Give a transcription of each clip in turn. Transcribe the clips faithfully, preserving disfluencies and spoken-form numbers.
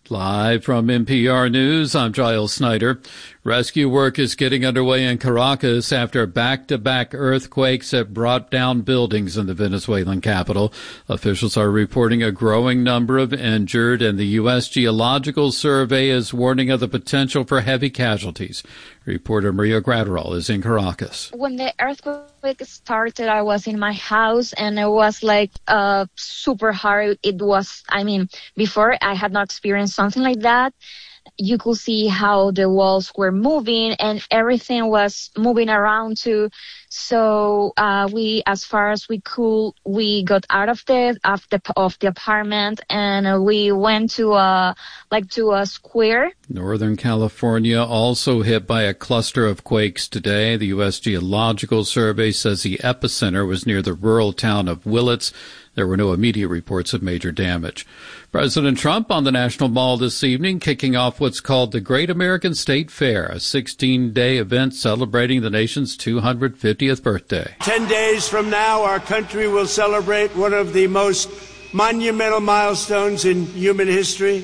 Live from N P R News, I'm Giles Snyder. Rescue work is getting underway in Caracas after back-to-back earthquakes have brought down buildings in the Venezuelan capital. Officials are reporting a growing number of injured, and the U S Geological Survey is warning of the potential for heavy casualties. Reporter Maria Graterol is in Caracas. When the earthquake started, I was in my house, and it was like uh, super hard. It was, I mean, before I had not experienced something like that. You could see how the walls were moving and everything was moving around too. So uh, we, as far as we could, we got out of the of the of the apartment and uh, we went to a like to a square. Northern California also hit by a cluster of quakes today. The U S Geological Survey says the epicenter was near the rural town of Willits. There were no immediate reports of major damage. President Trump on the National Mall this evening, kicking off what's called the Great American State Fair, a sixteen-day event celebrating the nation's two hundred fiftieth birthday. Ten days from now, our country will celebrate one of the most monumental milestones in human history.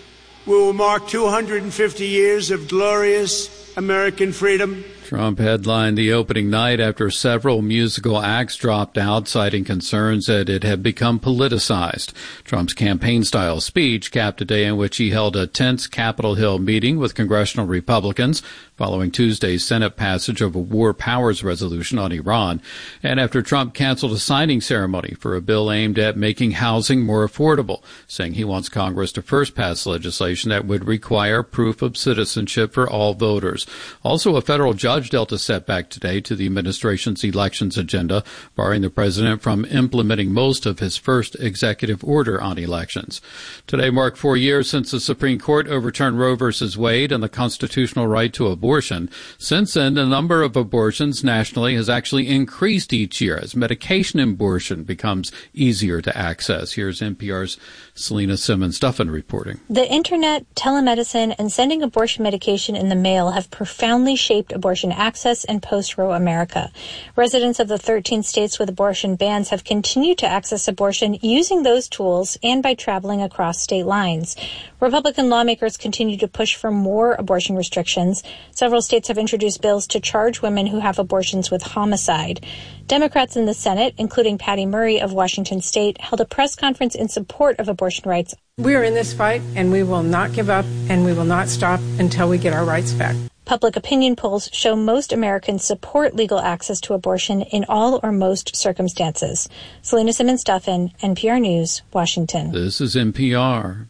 We will mark two hundred fifty years of glorious American freedom. Trump headlined the opening night after several musical acts dropped out, citing concerns that it had become politicized. Trump's campaign-style speech capped a day in which he held a tense Capitol Hill meeting with congressional Republicans following Tuesday's Senate passage of a war powers resolution on Iran, and after Trump canceled a signing ceremony for a bill aimed at making housing more affordable, saying he wants Congress to first pass legislation that would require proof of citizenship for all voters. Also, a federal judge dealt a setback today to the administration's elections agenda, barring the president from implementing most of his first executive order on elections. Today marked four years since the Supreme Court overturned Roe v. Wade and the constitutional right to abortion. Since then, the number of abortions nationally has actually increased each year as medication abortion becomes easier to access. Here's N P R's Selena Simmons-Duffin reporting. The internet, telemedicine, and sending abortion medication in the mail have profoundly shaped abortion access in post-Roe America. Residents of the thirteen states with abortion bans have continued to access abortion using those tools and by traveling across state lines. Republican lawmakers continue to push for more abortion restrictions. Several states have introduced bills to charge women who have abortions with homicide. Democrats in the Senate, including Patty Murray of Washington State, held a press conference in support of abortion rights. We are in this fight, and we will not give up, and we will not stop until we get our rights back. Public opinion polls show most Americans support legal access to abortion in all or most circumstances. Selena Simmons-Duffin, N P R News, Washington. This is N P R.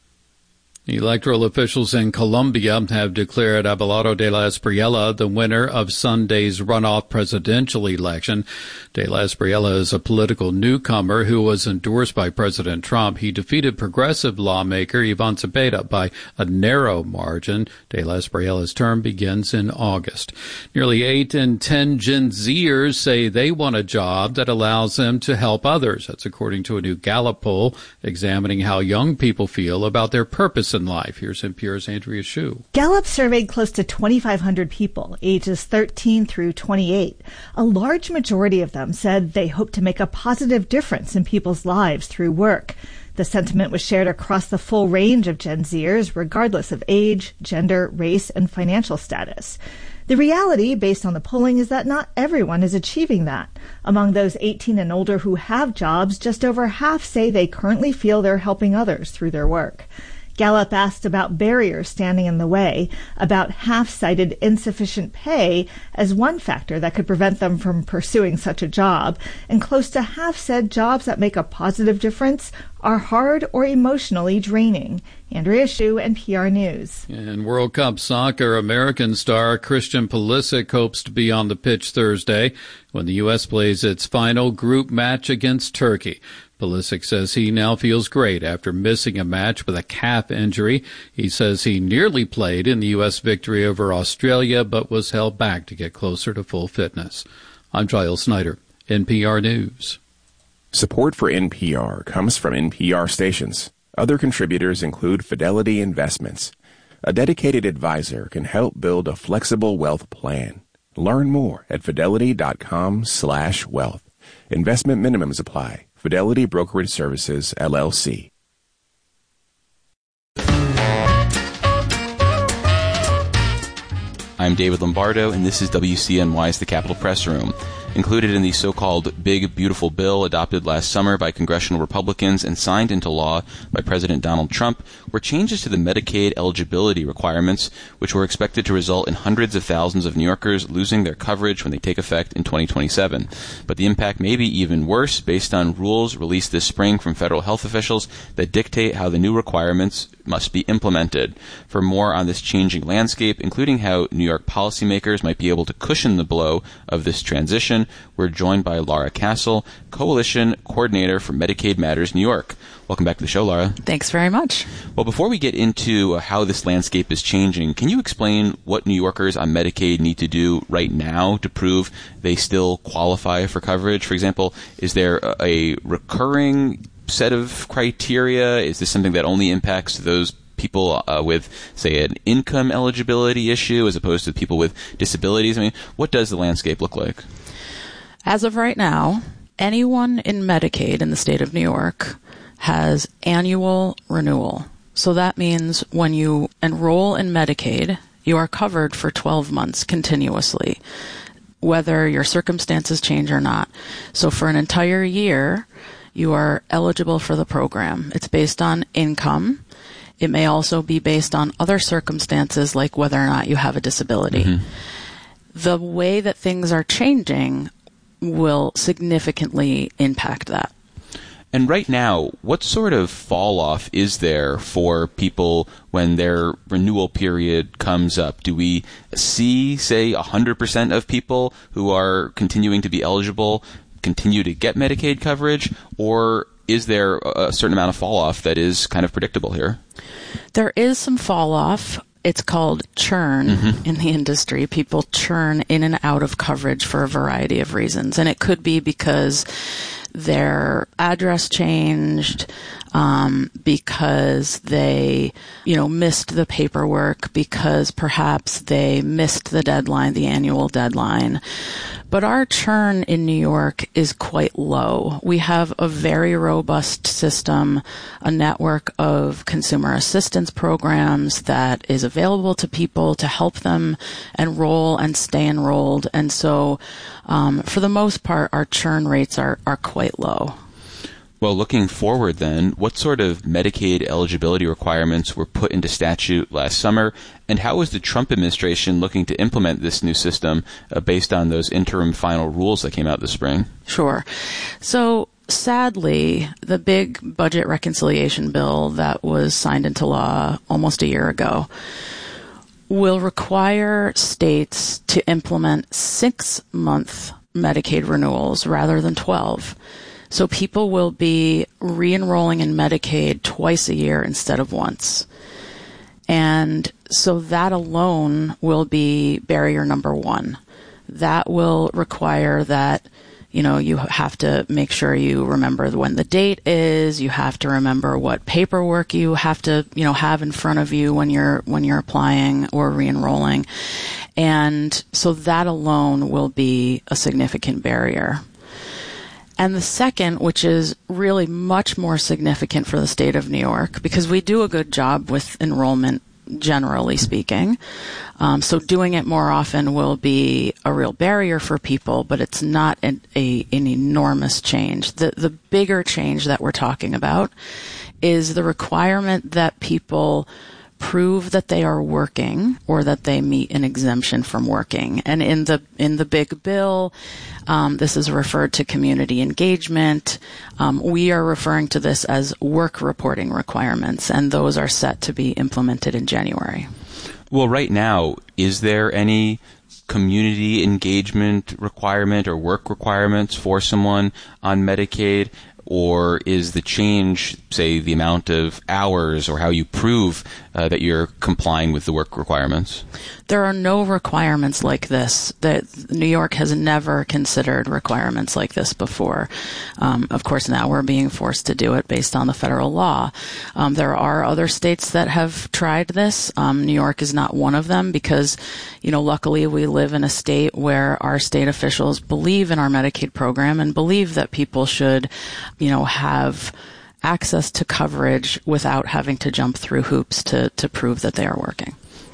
Electoral officials in Colombia have declared Abelardo de la Espriella the winner of Sunday's runoff presidential election. De la Espriella is a political newcomer who was endorsed by President Trump. He defeated progressive lawmaker Ivan Cepeda by a narrow margin. De la Espriella's term begins in August. Nearly eight in ten Gen Zers say they want a job that allows them to help others. That's according to a new Gallup poll examining how young people feel about their purpose in life. Here's N P R's Andrea Hsu. Gallup surveyed close to twenty-five hundred people, ages thirteen through twenty-eight. A large majority of them said they hope to make a positive difference in people's lives through work. The sentiment was shared across the full range of Gen Zers, regardless of age, gender, race, and financial status. The reality, based on the polling, is that not everyone is achieving that. Among those eighteen and older who have jobs, just over half say they currently feel they're helping others through their work. Gallup asked about barriers standing in the way. About half cited insufficient pay as one factor that could prevent them from pursuing such a job, and close to half said jobs that make a positive difference are hard or emotionally draining. Andrea Hsu, N P R News. In World Cup soccer, American star Christian Pulisic hopes to be on the pitch Thursday when the U S plays its final group match against Turkey. Pulisic says he now feels great after missing a match with a calf injury. He says he nearly played in the U S victory over Australia, but was held back to get closer to full fitness. I'm Giles Snyder, N P R News. Support for N P R comes from N P R stations. Other contributors include Fidelity Investments. A dedicated advisor can help build a flexible wealth plan. Learn more at fidelity.com slash wealth. Investment minimums apply. Fidelity Brokerage Services, L L C. I'm David Lombardo, and this is W C N Y's The Capitol Press Room. Included in the so-called Big Beautiful Bill adopted last summer by congressional Republicans and signed into law by President Donald Trump were changes to the Medicaid eligibility requirements, which were expected to result in hundreds of thousands of New Yorkers losing their coverage when they take effect in twenty twenty-seven. But the impact may be even worse based on rules released this spring from federal health officials that dictate how the new requirements must be implemented. For more on this changing landscape, including how New York policymakers might be able to cushion the blow of this transition, we're joined by Laura Castle, Coalition Coordinator for Medicaid Matters New York. Welcome back to the show, Laura. Thanks very much. Well, before we get into how this landscape is changing, can you explain what New Yorkers on Medicaid need to do right now to prove they still qualify for coverage? For example, is there a recurring set of criteria? Is this something that only impacts those people uh, with, say, an income eligibility issue as opposed to people with disabilities? I mean, what does the landscape look like? As of right now, anyone in Medicaid in the state of New York has annual renewal. So that means when you enroll in Medicaid, you are covered for twelve months continuously, whether your circumstances change or not. So for an entire year, you are eligible for the program. It's based on income. It may also be based on other circumstances, like whether or not you have a disability. Mm-hmm. The way that things are changing will significantly impact that. And right now, what sort of fall off is there for people when their renewal period comes up? Do we see, say, one hundred percent of people who are continuing to be eligible continue to get Medicaid coverage, or is there a certain amount of fall off that is kind of predictable here? There is some fall off. It's called churn mm-hmm. in the industry. People churn in and out of coverage for a variety of reasons. And it could be because their address changed, um, because they, you know, missed the paperwork, because perhaps they missed the deadline, the annual deadline. But our churn in New York is quite low. We have a very robust system, a network of consumer assistance programs that is available to people to help them enroll and stay enrolled. And so, um, for the most part, our churn rates are, are quite low. Well, looking forward then, what sort of Medicaid eligibility requirements were put into statute last summer, and how is the Trump administration looking to implement this new system uh, based on those interim final rules that came out this spring? Sure. So, sadly, the big budget reconciliation bill that was signed into law almost a year ago will require states to implement six-month Medicaid renewals rather than twelve. So people will be re-enrolling in Medicaid twice a year instead of once. And so that alone will be barrier number one. That will require that, you know, you have to make sure you remember when the date is. You have to remember what paperwork you have to, you know, have in front of you when you're, when you're applying or re-enrolling. And so that alone will be a significant barrier. And the second, which is really much more significant for the state of New York, because we do a good job with enrollment, generally speaking. Um, so doing it more often will be a real barrier for people, but it's not an, a, an enormous change. The, the bigger change that we're talking about is the requirement that people prove that they are working or that they meet an exemption from working. And in the in the big bill, um, this is referred to community engagement. Um, we are referring to this as work reporting requirements, and those are set to be implemented in January. Well, right now, is there any community engagement requirement or work requirements for someone on Medicaid? Or is the change, say, the amount of hours or how you prove uh, that you're complying with the work requirements? There are no requirements like this. That New York has never considered requirements like this before. Um, of course, now we're being forced to do it based on the federal law. Um, there are other states that have tried this. Um, New York is not one of them because, you know, luckily we live in a state where our state officials believe in our Medicaid program and believe that people should, you know, have access to coverage without having to jump through hoops to, to prove that they are working.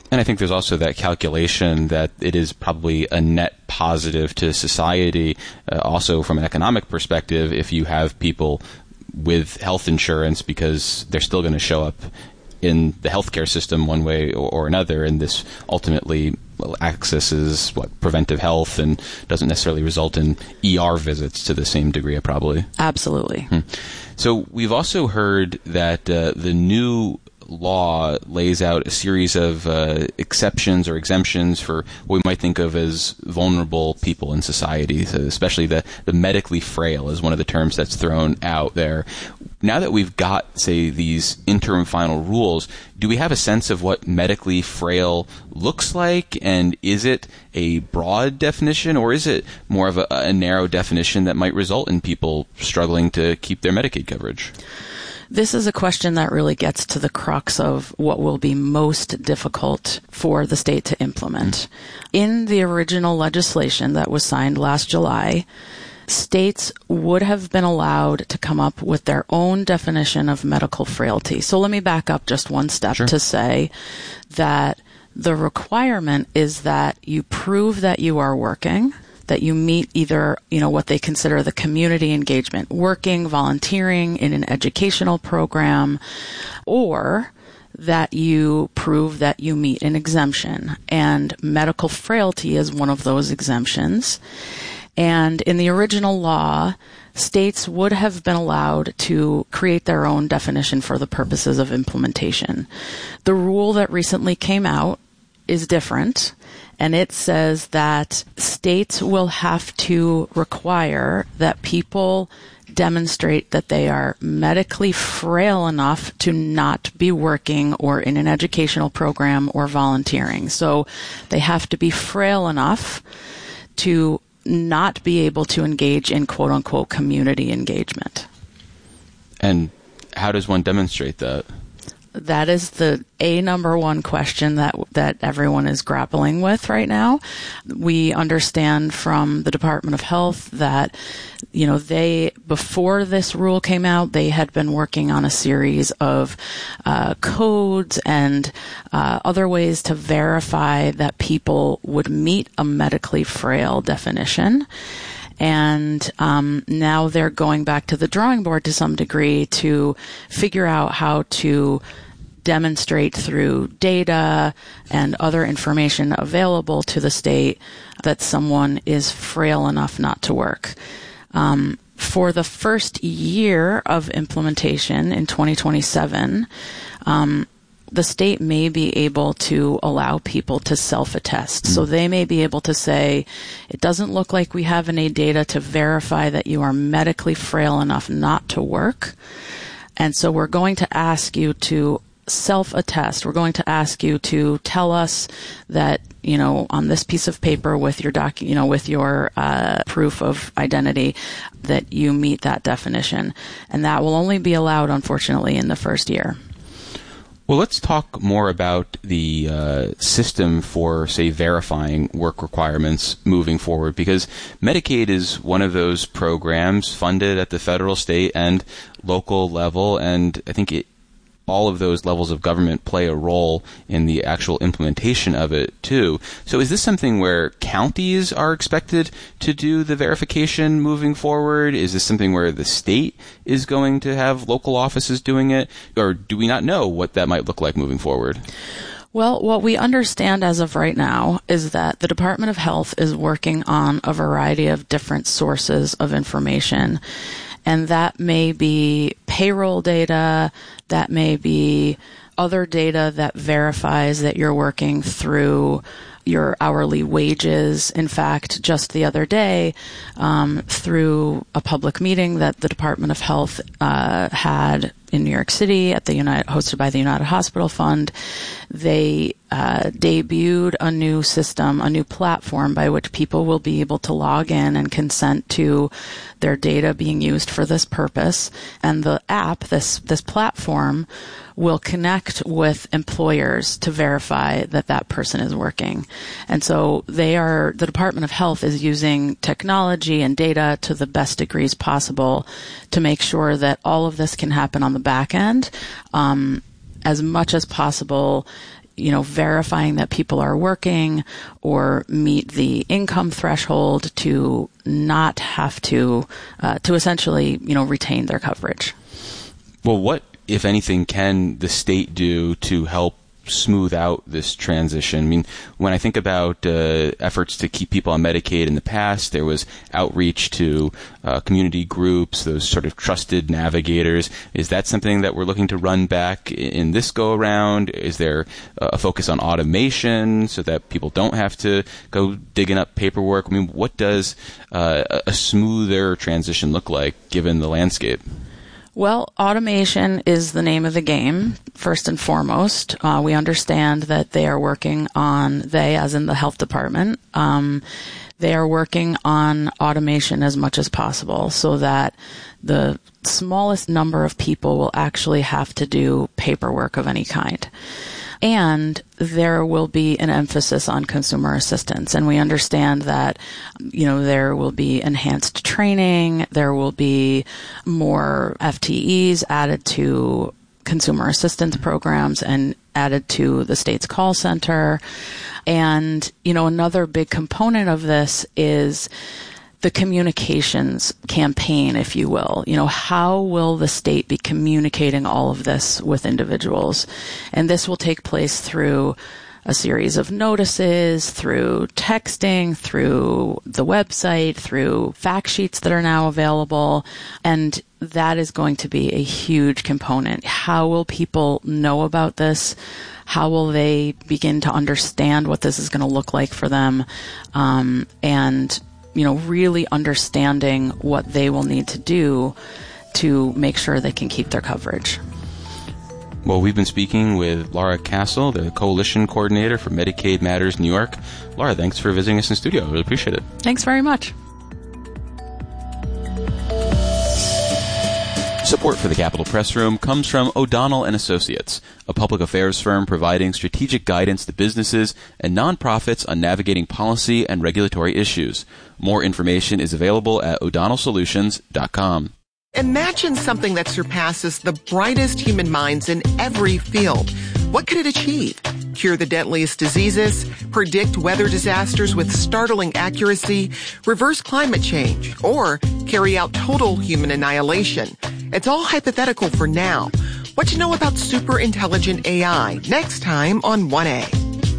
And I think there's also that calculation that it is probably a net positive to society, uh, also from an economic perspective, if you have people with health insurance, because they're still going to show up in the healthcare system one way or, or another, and this ultimately well, accesses what preventive health and doesn't necessarily result in E R visits to the same degree, probably. Absolutely. Hmm. So we've also heard that uh, the new law lays out a series of uh, exceptions or exemptions for what we might think of as vulnerable people in society, so especially the, the medically frail is one of the terms that's thrown out there. Now that we've got, say, these interim final rules, do we have a sense of what medically frail looks like? And is it a broad definition, or is it more of a, a narrow definition that might result in people struggling to keep their Medicaid coverage? This is a question that really gets to the crux of what will be most difficult for the state to implement. In the original legislation that was signed last July, states would have been allowed to come up with their own definition of medical frailty. So let me back up just one step Sure. to say that the requirement is that you prove that you are working, that you meet either, you know, what they consider the community engagement, working, volunteering in an educational program, or that you prove that you meet an exemption. And medical frailty is one of those exemptions. And in the original law, states would have been allowed to create their own definition for the purposes of implementation. The rule that recently came out is different. And it says that states will have to require that people demonstrate that they are medically frail enough to not be working or in an educational program or volunteering. So they have to be frail enough to not be able to engage in quote-unquote community engagement. And how does one demonstrate that? That is the a number one question that that everyone is grappling with right now. We understand from the Department of Health that, you know, they, before this rule came out, they had been working on a series of uh, codes and uh, other ways to verify that people would meet a medically frail definition. And um, now they're going back to the drawing board to some degree to figure out how to demonstrate through data and other information available to the state that someone is frail enough not to work. Um, for the first year of implementation in twenty twenty-seven, um, the state may be able to allow people to self-attest. Mm. So they may be able to say, it doesn't look like we have any data to verify that you are medically frail enough not to work. And so we're going to ask you to self-attest. We're going to ask you to tell us that, you know, on this piece of paper with your doc, you know, with your uh, proof of identity, that you meet that definition. And that will only be allowed, unfortunately, in the first year. Well, let's talk more about the uh, system for, say, verifying work requirements moving forward, because Medicaid is one of those programs funded at the federal, state, and local level, and I think it all of those levels of government play a role in the actual implementation of it, too. So is this something where counties are expected to do the verification moving forward? Is this something where the state is going to have local offices doing it? Or do we not know what that might look like moving forward? Well, what we understand as of right now is that the Department of Health is working on a variety of different sources of information. And that may be payroll data, that may be other data that verifies that you're working through your hourly wages. In fact, just the other day, um, through a public meeting that the Department of Health uh, had in New York City at the United, hosted by the United Hospital Fund, they uh, debuted a new system, a new platform by which people will be able to log in and consent to their data being used for this purpose. And the app, this this platform, will connect with employers to verify that that person is working. And so they are, the Department of Health is using technology and data to the best degrees possible to make sure that all of this can happen on the back end. Um, as much as possible, you know, verifying that people are working or meet the income threshold to not have to, uh, to essentially, you know, retain their coverage. Well, what, if anything, can the state do to help smooth out this transition? I mean, when I think about uh, efforts to keep people on Medicaid in the past, there was outreach to uh, community groups, those sort of trusted navigators. Is that something that we're looking to run back in this go-around? Is there a focus on automation so that people don't have to go digging up paperwork? I mean, what does uh, a smoother transition look like given the landscape? Well, automation is the name of the game, first and foremost. Uh, we understand that they are working on, they as in the health department, um, they are working on automation as much as possible so that the smallest number of people will actually have to do paperwork of any kind. And there will be an emphasis on consumer assistance. And we understand that, you know, there will be enhanced training, there will be more F T Es added to consumer assistance programs and added to the state's call center. And, you know, another big component of this is the communications campaign, if you will. You know, how will the state be communicating all of this with individuals? And this will take place through a series of notices, through texting, through the website, through fact sheets that are now available. And that is going to be a huge component. How will people know about this? How will they begin to understand what this is going to look like for them? Um, and you know, really understanding what they will need to do to make sure they can keep their coverage. Well, we've been speaking with Laura Castle, the Coalition Coordinator for Medicaid Matters New York. Laura, thanks for visiting us in studio. I really appreciate it. Thanks very much. Support for the Capitol Press Room comes from O'Donnell and Associates, a public affairs firm providing strategic guidance to businesses and nonprofits on navigating policy and regulatory issues. More information is available at o'donnell solutions dot com. Imagine something that surpasses the brightest human minds in every field. What could it achieve? Cure the deadliest diseases, predict weather disasters with startling accuracy, reverse climate change, or carry out total human annihilation. It's all hypothetical for now. What to know about super intelligent A I next time on one A.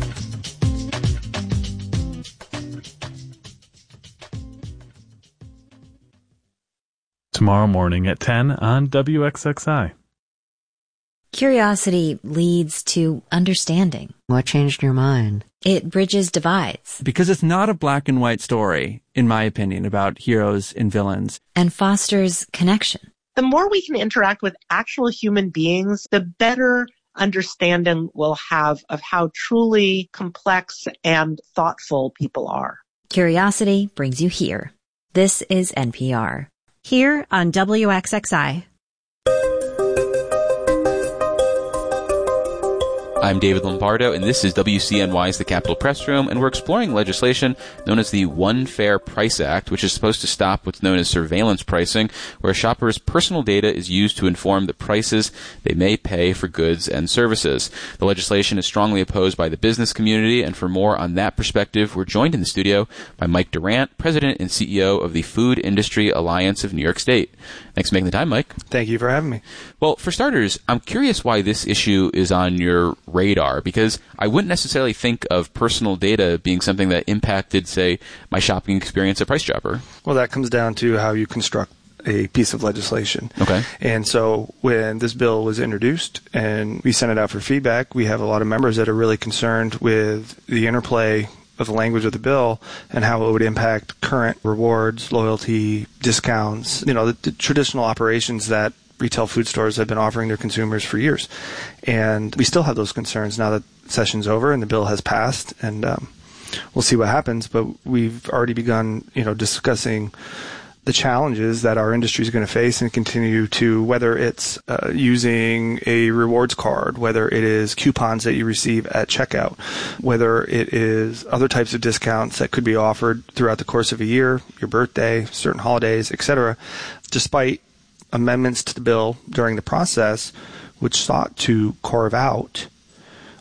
Tomorrow morning at ten on W X X I. Curiosity leads to understanding. What changed your mind? It bridges divides. Because it's not a black and white story, in my opinion, about heroes and villains. And fosters connection. The more we can interact with actual human beings, the better understanding we'll have of how truly complex and thoughtful people are. Curiosity brings you here. This is N P R. Here on W X X I. I'm David Lombardo, and this is W C N Y's The Capitol Press Room, and we're exploring legislation known as the One Fair Price Act, which is supposed to stop what's known as surveillance pricing, where shoppers' personal data is used to inform the prices they may pay for goods and services. The legislation is strongly opposed by the business community, and for more on that perspective, we're joined in the studio by Mike Durant, President and C E O of the Food Industry Alliance of New York State. Thanks for making the time, Mike. Thank you for having me. Well, for starters, I'm curious why this issue is on your radar, because I wouldn't necessarily think of personal data being something that impacted, say, my shopping experience at Price Chopper. Well, that comes down to how you construct a piece of legislation. Okay. And so when this bill was introduced and we sent it out for feedback, we have a lot of members that are really concerned with the interplay of the language of the bill and how it would impact current rewards, loyalty, discounts, you know, the, the traditional operations that retail food stores have been offering their consumers for years. And we still have those concerns now that session's over and the bill has passed, and um, we'll see what happens. But we've already begun, you know, discussing the challenges that our industry is going to face and continue to, whether it's uh, using a rewards card, whether it is coupons that you receive at checkout, whether it is other types of discounts that could be offered throughout the course of a year, your birthday, certain holidays, et cetera. Despite amendments to the bill during the process, which sought to carve out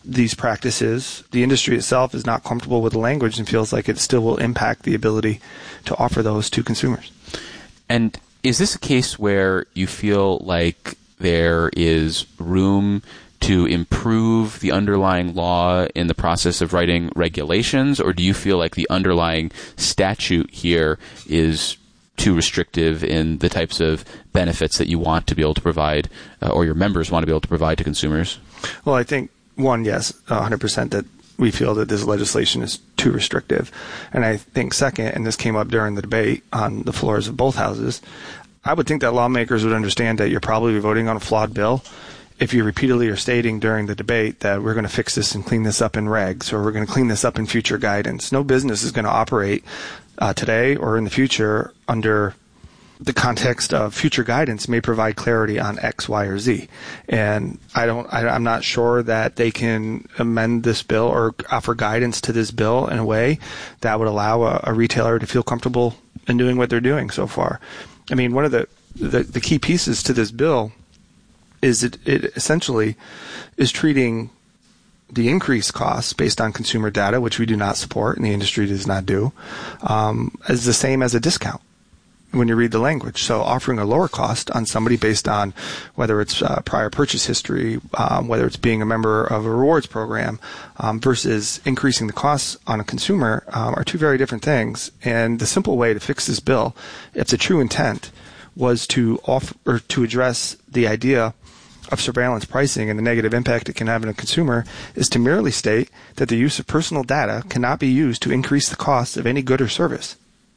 these practices, the industry itself is not comfortable with the language and feels like it still will impact the ability to offer those to consumers. And is this a case where you feel like there is room to improve the underlying law in the process of writing regulations, or do you feel like the underlying statute here is too restrictive in the types of benefits that you want to be able to provide, uh, or your members want to be able to provide to consumers? Well, I think, one, yes, one hundred percent that we feel that this legislation is too restrictive. And I think, second, and this came up during the debate on the floors of both houses, I would think that lawmakers would understand that you're probably voting on a flawed bill if you repeatedly are stating during the debate that we're going to fix this and clean this up in regs, or we're going to clean this up in future guidance. No business is going to operate uh, today or in the future under the context of future guidance may provide clarity on X, Y, or Z. And I don't, I, I'm not sure that they can amend this bill or offer guidance to this bill in a way that would allow a, a retailer to feel comfortable in doing what they're doing so far. I mean, one of the, the, the key pieces to this bill is it, it essentially is treating the increased costs based on consumer data, which we do not support and the industry does not do, um, as the same as a discount when you read the language. So offering a lower cost on somebody based on whether it's uh, prior purchase history, um, whether it's being a member of a rewards program, um, versus increasing the costs on a consumer um, are two very different things. And the simple way to fix this bill, if the true intent was to offer or to address the idea of surveillance pricing and the negative impact it can have on a consumer, is to merely state that the use of personal data cannot be used to increase the cost of any good or service.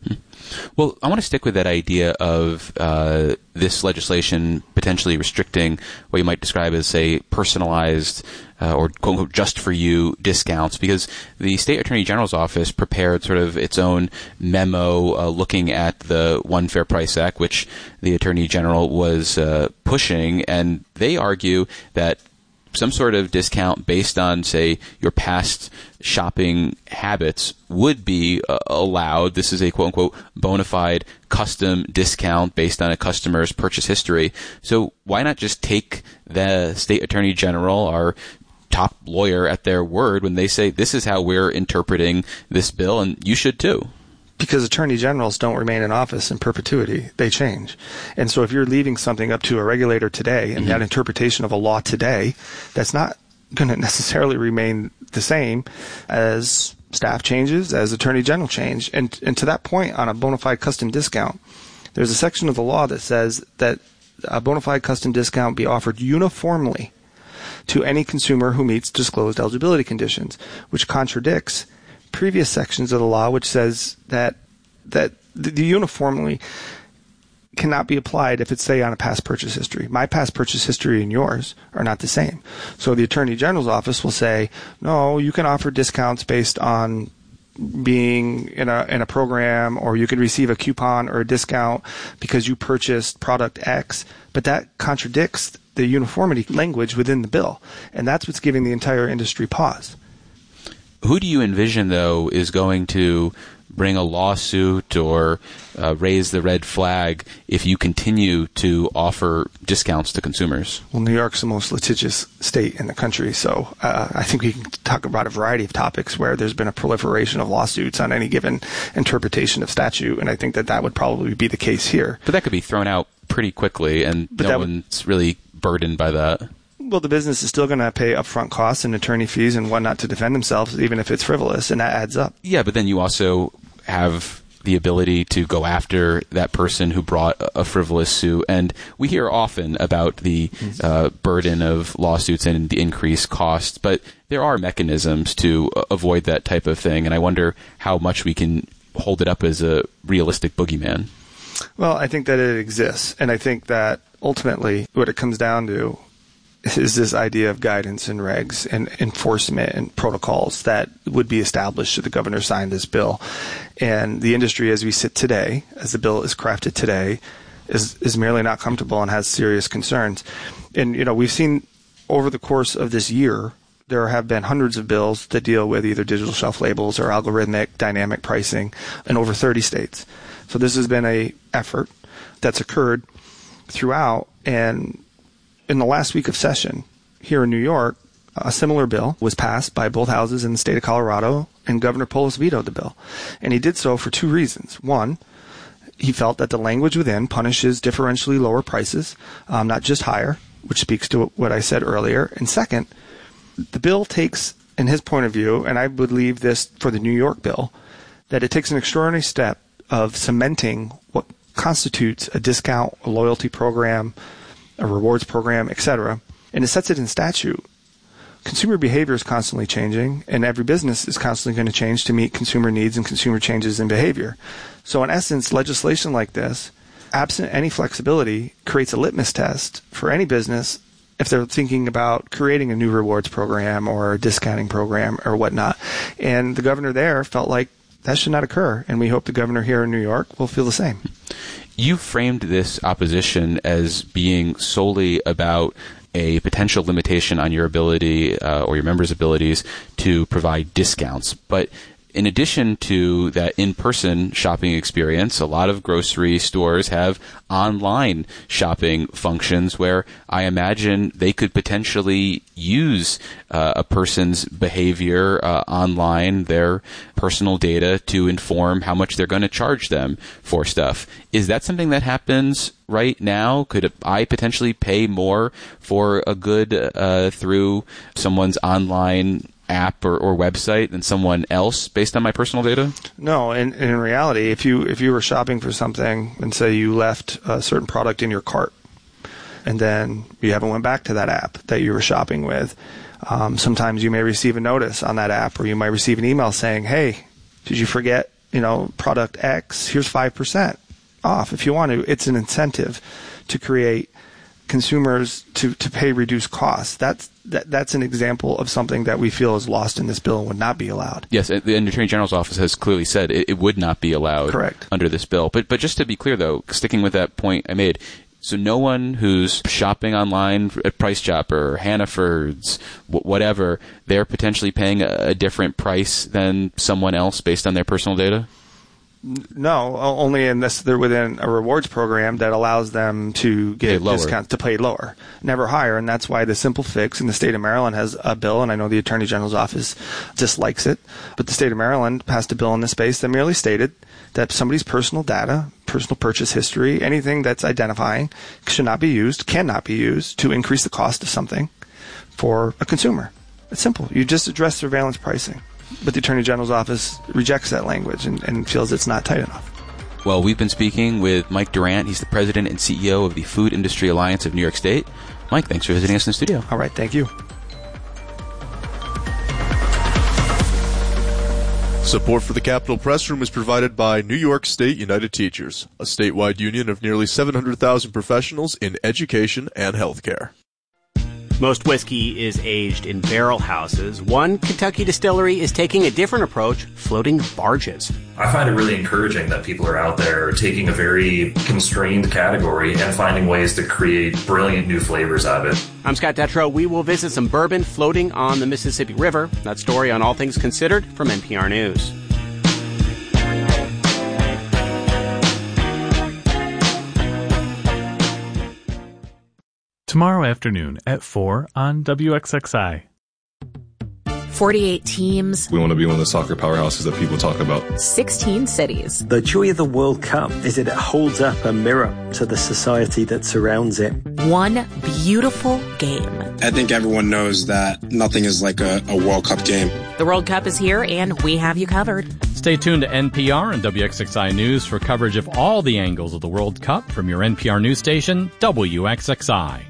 Well, I want to stick with that idea of uh, this legislation potentially restricting what you might describe as, say, personalized uh, or quote unquote just for you discounts, because the State Attorney General's office prepared sort of its own memo uh, looking at the One Fair Price Act, which the Attorney General was uh, pushing, and they argue that some sort of discount based on, say, your past shopping habits would be uh, allowed. This is a quote-unquote bona fide custom discount based on a customer's purchase history. So why not just take the State Attorney General, our top lawyer, at their word when they say this is how we're interpreting this bill, and you should too? Because attorney generals don't remain in office in perpetuity. They change. And so if you're leaving something up to a regulator today and mm-hmm. that interpretation of a law today, that's not going to necessarily remain the same as staff changes, as attorney general change. And, and to that point, on a bona fide custom discount, there's a section of the law that says that a bona fide custom discount be offered uniformly to any consumer who meets disclosed eligibility conditions, which contradicts previous sections of the law, which says that that the, the uniformly cannot be applied if it's, say, on a past purchase history. My past purchase history and yours are not the same. So the Attorney General's office will say, no, you can offer discounts based on being in a in a program, or you could receive a coupon or a discount because you purchased product X, but that contradicts the uniformity language within the bill, and that's what's giving the entire industry pause. Who do you envision, though, is going to bring a lawsuit or uh, raise the red flag if you continue to offer discounts to consumers? Well, New York's the most litigious state in the country, so uh, I think we can talk about a variety of topics where there's been a proliferation of lawsuits on any given interpretation of statute, and I think that that would probably be the case here. But that could be thrown out pretty quickly, and but no one's really burdened by that. Well, the business is still going to pay upfront costs and attorney fees and whatnot to defend themselves, even if it's frivolous, and that adds up. Yeah, but then you also have the ability to go after that person who brought a frivolous suit. And we hear often about the uh, burden of lawsuits and the increased costs, but there are mechanisms to avoid that type of thing. And I wonder how much we can hold it up as a realistic boogeyman. Well, I think that it exists. And I think that ultimately what it comes down to is this idea of guidance and regs and enforcement and protocols that would be established should the governor sign this bill. And the industry as we sit today, as the bill is crafted today, is, is merely not comfortable and has serious concerns. And, you know, we've seen over the course of this year, there have been hundreds of bills that deal with either digital shelf labels or algorithmic dynamic pricing in over thirty states. So this has been a effort that's occurred throughout. And in the last week of session here in New York, A similar bill was passed by both houses in the state of Colorado, and Governor Polis vetoed the bill. And he did so for two reasons. One, he felt that the language within punishes differentially lower prices, um, not just higher, which speaks to what I said earlier. And second, the bill takes, in his point of view, and I would leave this for the New York bill, that it takes an extraordinary step of cementing what constitutes a discount, a loyalty program, a rewards program, et cetera, and it sets it in statute. Consumer behavior is constantly changing, and every business is constantly going to change to meet consumer needs and consumer changes in behavior. So in essence, legislation like this, absent any flexibility, creates a litmus test for any business if they're thinking about creating a new rewards program or a discounting program or whatnot. And the governor there felt like that should not occur, and we hope the governor here in New York will feel the same. You framed this opposition as being solely about a potential limitation on your ability uh, or your members' abilities to provide discounts. But in addition to that in-person shopping experience, a lot of grocery stores have online shopping functions where I imagine they could potentially use uh, a person's behavior uh, online, their personal data, to inform how much they're going to charge them for stuff. Is that something that happens right now? Could I potentially pay more for a good uh, through someone's online app or, or website than someone else based on my personal data? No, in, in reality, if you if you were shopping for something and say you left a certain product in your cart and then you haven't went back to that app that you were shopping with, um, sometimes you may receive a notice on that app, or you might receive an email saying, hey, did you forget, you know, product X? Here's five percent off if you want to. It's an incentive to create consumers to, to pay reduced costs. That's that, that's an example of something that we feel is lost in this bill and would not be allowed. Yes, the Attorney General's office has clearly said it, it would not be allowed Correct. under this bill. But but just to be clear, though, sticking with that point I made, so no one who's shopping online at Price Chopper, Hannaford's, whatever, they're potentially paying a, a different price than someone else based on their personal data? No, only unless they're within a rewards program that allows them to get discounts to pay lower, never higher. And that's why the simple fix in the state of Maryland has a bill, and I know the Attorney General's office dislikes it, but the state of Maryland passed a bill in this space that merely stated that somebody's personal data, personal purchase history, anything that's identifying should not be used, cannot be used to increase the cost of something for a consumer. It's simple. You just address surveillance pricing. But the Attorney General's office rejects that language and, and feels it's not tight enough. Well, we've been speaking with Mike Durant. He's the president and C E O of the Food Industry Alliance of New York State. Mike, thanks for visiting us in the studio. All right, thank you. Support for the Capitol Press Room is provided by New York State United Teachers, a statewide union of nearly seven hundred thousand professionals in education and healthcare. Most whiskey is aged in barrel houses. One Kentucky distillery is taking a different approach, floating barges. I find it really encouraging that people are out there taking a very constrained category and finding ways to create brilliant new flavors out of it. I'm Scott Detrow. We will visit some bourbon floating on the Mississippi River. That story on All Things Considered from N P R News. Tomorrow afternoon at four on W X X I. forty-eight teams. We want to be one of the soccer powerhouses that people talk about. sixteen cities. The joy of the World Cup is that it holds up a mirror to the society that surrounds it. One beautiful game. I think everyone knows that nothing is like a, a World Cup game. The World Cup is here, and we have you covered. Stay tuned to N P R and W X X I News for coverage of all the angles of the World Cup from your N P R news station, W X X I.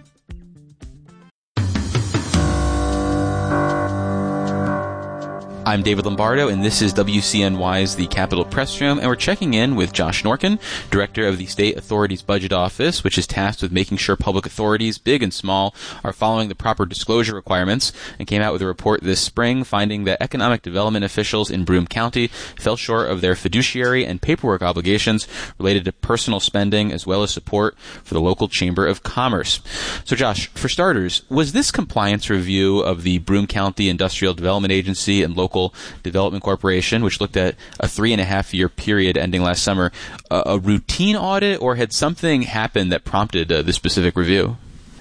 I'm David Lombardo, and this is W C N Y's The Capitol Press Room, and we're checking in with Josh Norkin, Director of the State Authorities Budget Office, which is tasked with making sure public authorities, big and small, are following the proper disclosure requirements, and came out with a report this spring finding that economic development officials in Broome County fell short of their fiduciary and paperwork obligations related to personal spending as well as support for the local Chamber of Commerce. So, Josh, for starters, was this compliance review of the Broome County Industrial Development Agency and local Development Corporation, which looked at a three and a half year period ending last summer, a, a routine audit, or had something happened that prompted uh, this specific review?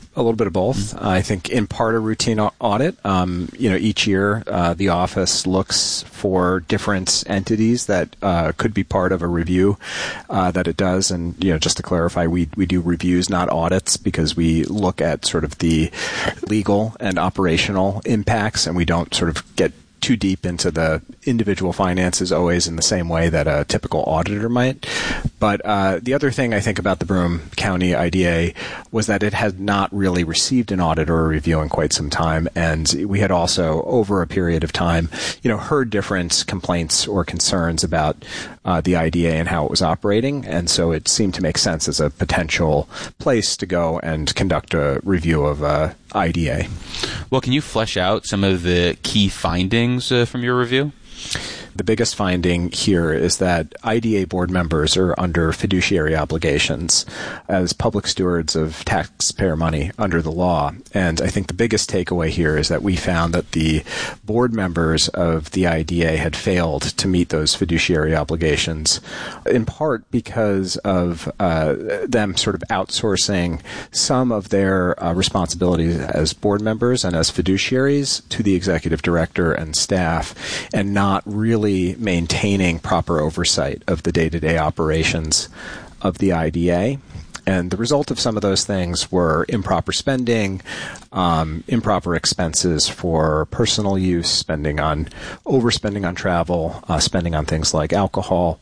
a little bit of both. Mm-hmm. I think in part a routine audit. Um, you know, each year uh, the office looks for different entities that uh, could be part of a review uh, that it does. And, you know, just to clarify, we, we do reviews, not audits, because we look at sort of the legal and operational impacts, and we don't sort of get too deep into the individual finances always in the same way that a typical auditor might. But uh, the other thing I think about the Broome County I D A was that it had not really received an audit or a review in quite some time. And we had also, over a period of time, you know, heard different complaints or concerns about uh, the I D A and how it was operating. And so it seemed to make sense as a potential place to go and conduct a review of uh, I D A. Well, can you flesh out some of the key findings uh, from your review? The biggest finding here is that I D A board members are under fiduciary obligations as public stewards of taxpayer money under the law. And I think the biggest takeaway here is that we found that the board members of the I D A had failed to meet those fiduciary obligations, in part because of uh, them sort of outsourcing some of their uh, responsibilities as board members and as fiduciaries to the executive director and staff, and not really maintaining proper oversight of the day-to-day operations of the I D A. And the result of some of those things were improper spending, um, improper expenses for personal use, spending on overspending on travel, uh, spending on things like alcohol.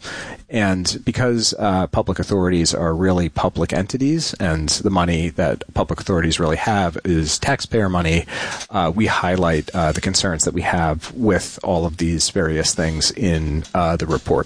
And because uh, public authorities are really public entities, and the money that public authorities really have is taxpayer money, uh, we highlight uh, the concerns that we have with all of these various things in uh, the report.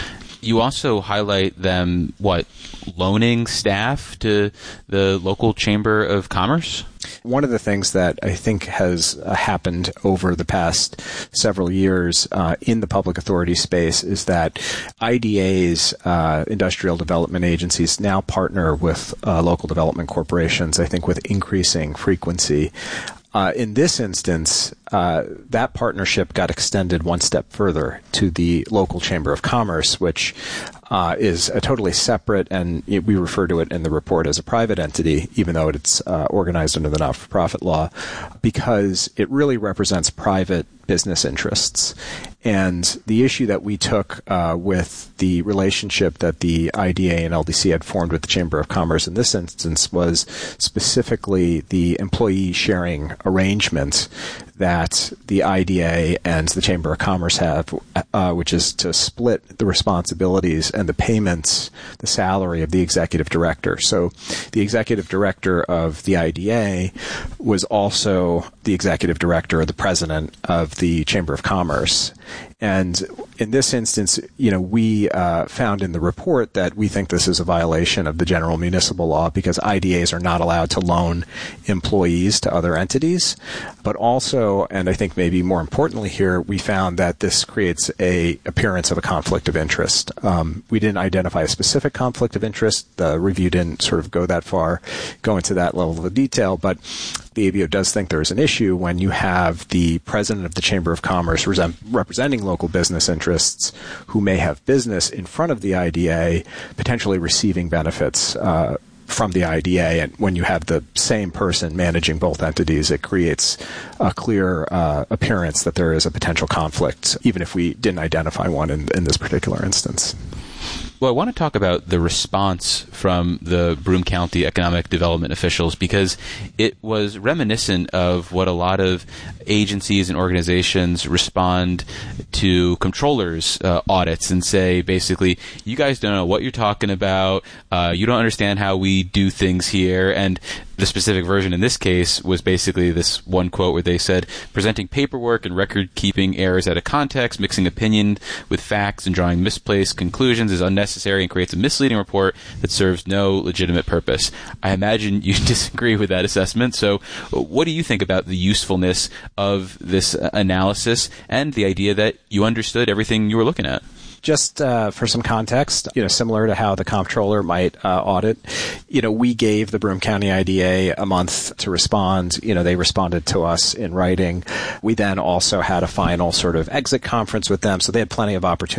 You also highlight them, what, loaning staff to the local Chamber of Commerce? One of the things that I think has uh, happened over the past several years uh, in the public authority space is that I D As, uh, industrial development agencies, now partner with uh, local development corporations, I think with increasing frequency. Uh, in this instance, uh, that partnership got extended one step further to the local Chamber of Commerce, which uh, is a totally separate, and we refer to it in the report as a private entity, even though it's uh, organized under the not-for-profit law, because it really represents private business interests. And the issue that we took uh, with the relationship that the I D A and L D C had formed with the Chamber of Commerce in this instance was specifically the employee sharing arrangement that the I D A and the Chamber of Commerce have, uh, which is to split the responsibilities and the payments, the salary of the executive director. So the executive director of the I D A was also the executive director or the president of the Chamber of Commerce. And in this instance, you know, we uh, found in the report that we think this is a violation of the general municipal law because I D As are not allowed to loan employees to other entities. But also, and I think maybe more importantly here, we found that this creates a appearance of a conflict of interest. Um, we didn't identify a specific conflict of interest. The review didn't sort of go that far, go into that level of detail, but the A B O does think there is an issue when you have the president of the Chamber of Commerce resent, representing local business interests who may have business in front of the I D A, potentially receiving benefits uh, from the I D A. And when you have the same person managing both entities, it creates a clear uh, appearance that there is a potential conflict, even if we didn't identify one in, in this particular instance. Well, I want to talk about the response from the Broome County economic development officials because it was reminiscent of what a lot of agencies and organizations respond to controllers' uh, audits and say, basically, you guys don't know what you're talking about, uh, you don't understand how we do things here, and the specific version in this case was basically this one quote where they said, presenting paperwork and record-keeping errors out of context, mixing opinion with facts, and drawing misplaced conclusions is unnecessary and creates a misleading report that serves no legitimate purpose. I imagine you disagree with that assessment, so what do you think about the usefulness of this analysis and the idea that you understood everything you were looking at? Just uh, for some context, you know, similar to how the comptroller might uh, audit, you know, we gave the Broome County I D A a month to respond. You know, they responded to us in writing. We then also had a final sort of exit conference with them, so they had plenty of opportunity